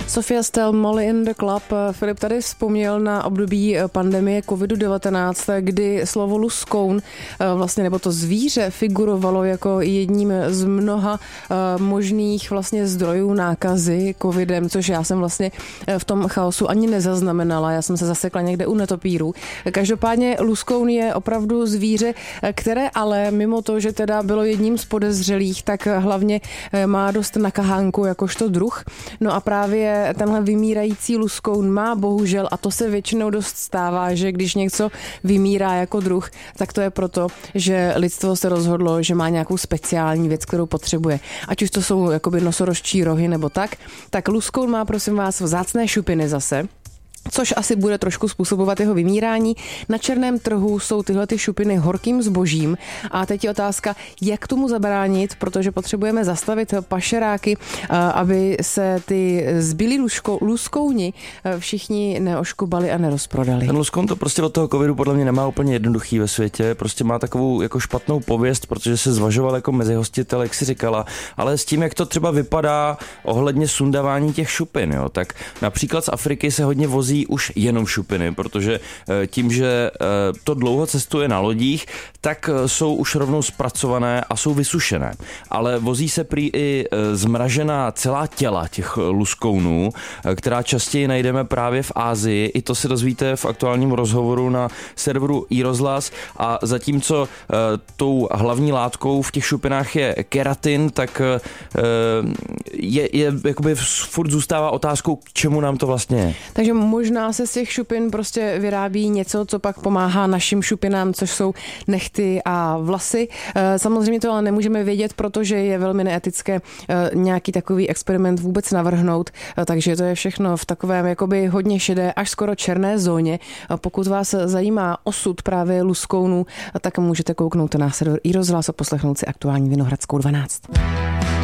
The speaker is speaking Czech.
Sofia Stell, Molly in the Club. Filip tady vzpomněl na období pandemie COVID-19, kdy slovo luskoun, vlastně, nebo to zvíře, figurovalo jako jedním z mnoha možných vlastně zdrojů nákazy covidem, což já jsem vlastně v tom chaosu ani nezaznamenala. Já jsem se zasekla někde u netopírů. Každopádně luskoun je opravdu zvíře, které ale mimo to, že teda bylo jedním z podezřelých, tak hlavně má dost nakahánku jakožto druh. No a právě tenhle vymírající luskoun má bohužel, a to se většinou dost stává, že když něco vymírá jako druh, tak to je proto, že lidstvo se rozhodlo, že má nějakou speciální věc, kterou potřebuje. Ať už to jsou jakoby nosorožčí rohy nebo tak luskoun má, prosím vás, vzácné šupiny zase, což asi bude trošku způsobovat jeho vymírání. Na černém trhu jsou tyhle ty šupiny horkým zbožím a teď je otázka, jak tomu zabránit, protože potřebujeme zastavit pašeráky, aby se ty zbylí luskouni všichni neoškubali a nerozprodali. Ten luskoun to prostě od toho covidu podle mě nemá úplně jednoduchý ve světě, prostě má takovou jako špatnou pověst, protože se zvažoval jako mezihostitel, jak si říkala, ale s tím, jak to třeba vypadá ohledně sundávání těch šupin, jo, tak například z Afriky se hodně vozí už jenom šupiny, protože tím, že to dlouho cestuje na lodích, tak jsou už rovnou zpracované a jsou vysušené. Ale vozí se prý i zmražená celá těla těch luskounů, která častěji najdeme právě v Asii. I to se dozvíte v aktuálním rozhovoru na serveru iRozhlas. A zatímco tou hlavní látkou v těch šupinách je keratin, tak je jakoby furt zůstává otázkou, k čemu nám to vlastně je. Takže možná se z těch šupin prostě vyrábí něco, co pak pomáhá našim šupinám, což jsou nehty a vlasy. Samozřejmě to ale nemůžeme vědět, protože je velmi neetické nějaký takový experiment vůbec navrhnout, takže to je všechno v takovém jakoby hodně šedé, až skoro černé zóně. Pokud vás zajímá osud právě luskounů, tak můžete kouknout na server iRozhlas a poslechnout si aktuální Vinohradskou 12.